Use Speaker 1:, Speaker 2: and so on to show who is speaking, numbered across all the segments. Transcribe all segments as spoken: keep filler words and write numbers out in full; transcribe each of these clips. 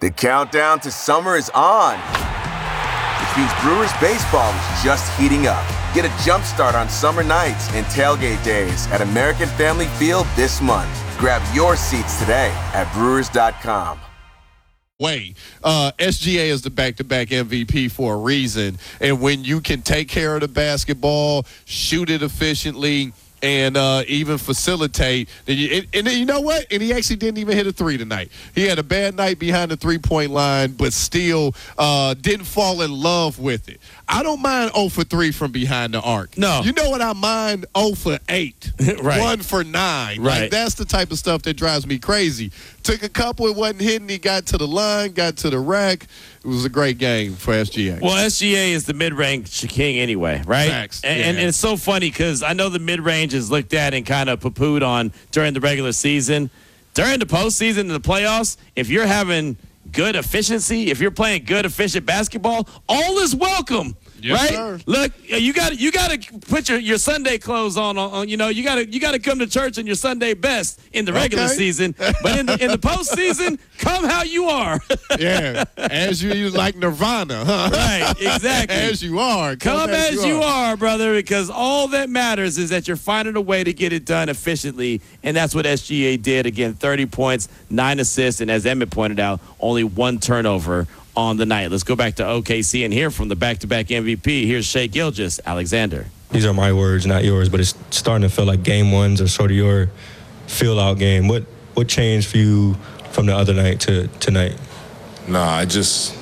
Speaker 1: The countdown to summer is on, which means Brewers baseball is just heating up. Get a jump start on summer nights and tailgate days at American Family Field this month. Grab your seats today at brewers dot com.
Speaker 2: Way. Uh, S G A is the back-to-back M V P for a reason. And when you can take care of the basketball, shoot it efficiently, and uh, even facilitate. And, you, and, and you know what? And he actually didn't even hit a three tonight. He had a bad night behind the three-point line, but still uh, didn't fall in love with it. I don't mind zero for three from behind the arc.
Speaker 3: No.
Speaker 2: You know what I mind? zero for eight.
Speaker 3: Right.
Speaker 2: one for nine.
Speaker 3: Right.
Speaker 2: Like, that's the type of stuff that drives me crazy. Took a couple, it wasn't hitting. He got to the line, got to the rack. It was a great game for S G A.
Speaker 3: Well, S G A is the mid-range king anyway, right?
Speaker 2: Facts.
Speaker 3: And,
Speaker 2: Yeah.
Speaker 3: and it's so funny because I know the mid-range is looked at and kind of poo-pooed on during the regular season. During the postseason and the playoffs, if you're having good efficiency, if you're playing good, efficient basketball, all is welcome.
Speaker 2: Yes,
Speaker 3: right?
Speaker 2: sir.
Speaker 3: Look, you got you got to put your, your Sunday clothes on, on. You know, you got to you got to come to church in your Sunday best in the regular
Speaker 2: Okay.
Speaker 3: season, but in the in the postseason, come how you are.
Speaker 2: Yeah, as you, you like Nirvana, huh?
Speaker 3: Right, exactly.
Speaker 2: As you are.
Speaker 3: Come as you are, brother, because all that matters is that you're finding a way to get it done efficiently, and that's what S G A did. Again, thirty points, nine assists, and as Emmett pointed out, only one turnover on the night. Let's go back to O K C and hear from the back-to-back M V P. Here's Shai Gilgeous-Alexander.
Speaker 4: These are my words, not yours, but it's starting to feel like game ones are sort of your feel-out game. What what changed for you from the other night to tonight?
Speaker 5: Nah, I just,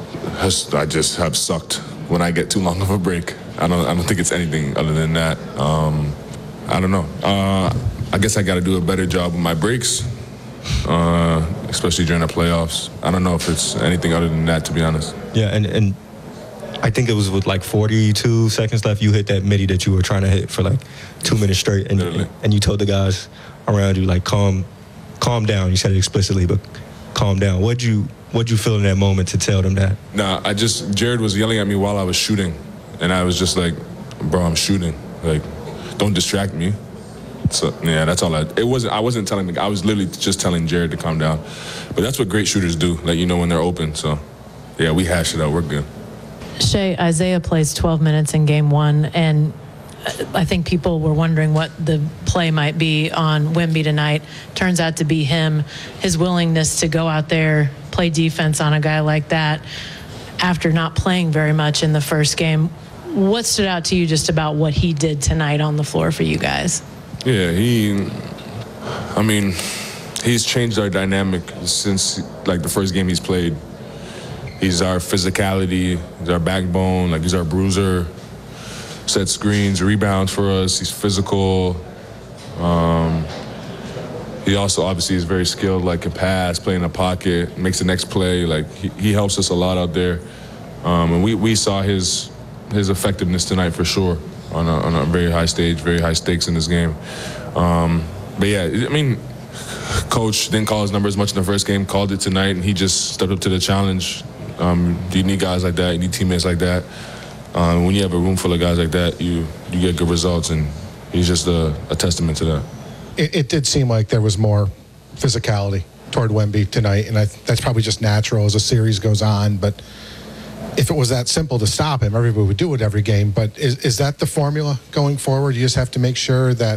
Speaker 5: I just have sucked when I get too long of a break. I don't, I don't think it's anything other than that. Um, I don't know. Uh, I guess I got to do a better job with my breaks, uh, especially during the playoffs. I don't know if it's anything other than that, to be honest.
Speaker 4: Yeah, and, and I think it was with like forty-two seconds left, you hit that midi that you were trying to hit for like two minutes straight, and
Speaker 5: Literally.
Speaker 4: and you told the guys around you, like, calm calm down. You said it explicitly, but calm down. What'd you, what'd you feel in that moment to tell them that?
Speaker 5: Nah, I just, Jared was yelling at me while I was shooting, and I was just like, bro, I'm shooting. Like, don't distract me. So, yeah, that's all I, it wasn't, I wasn't telling the guy, I was literally just telling Jared to calm down. But that's what great shooters do, let you know when they're open. So, yeah, we hashed it out, we're good.
Speaker 6: Shai, Isaiah plays twelve minutes in game one, and I think people were wondering what the play might be on Wemby tonight. Turns out to be him, his willingness to go out there, play defense on a guy like that after not playing very much in the first game. What stood out to you just about what he did tonight on the floor for you guys?
Speaker 5: Yeah, he, I mean, he's changed our dynamic since, like, the first game he's played. He's our physicality, he's our backbone, like, he's our bruiser, set screens, rebounds for us, he's physical. Um, he also obviously is very skilled, like, can pass, play in the pocket, makes the next play. Like, he, he helps us a lot out there. Um, and we, we saw his his effectiveness tonight for sure on a, on a very high stage, very high stakes in this game. Um, but yeah, I mean, coach didn't call his number as much in the first game, called it tonight, and he just stepped up to the challenge. Um, you need guys like that, you need teammates like that. Um, when you have a room full of guys like that, you you get good results, and he's just a, a testament to that.
Speaker 7: It, it did seem like there was more physicality toward Wemby tonight, and I, that's probably just natural as the series goes on. But if it was that simple to stop him, everybody would do it every game. But is, is that the formula going forward? You just have to make sure that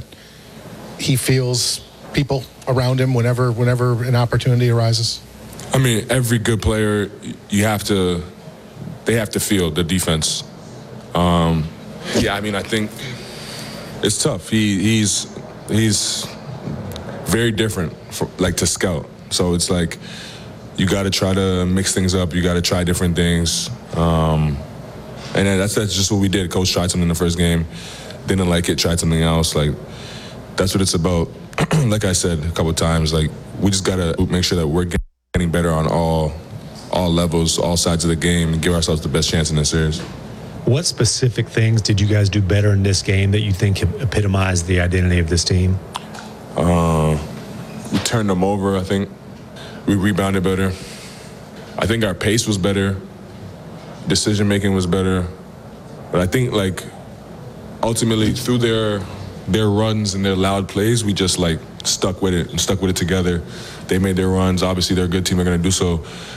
Speaker 7: he feels people around him whenever whenever an opportunity arises?
Speaker 5: I mean, every good player, you have to, they have to feel the defense. Um, yeah, I mean, I think it's tough. He he's he's very different, for, like, to scout. So it's like you got to try to mix things up. You got to try different things. Um, and that's that's just what we did. Coach tried something in the first game, didn't like it, tried something else. Like, that's what it's about. Like I said a couple of times, like, we just got to make sure that we're getting better on all all levels, all sides of the game, and give ourselves the best chance in this series.
Speaker 8: What specific things did you guys do better in this game that you think epitomized the identity of this team?
Speaker 5: Uh, we turned them over, I think. We rebounded better. I think our pace was better. Decision-making was better. But I think, like, ultimately, through their their runs and their loud plays, we just, like, stuck with it and stuck with it together. They made their runs. Obviously, they're a good team. They're going to do so.